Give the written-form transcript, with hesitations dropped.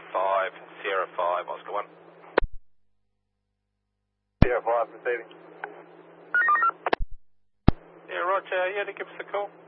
5, Sierra 5, Oscar 1. Sierra 5, proceeding. Yeah, Roger, yeah, to give us a call.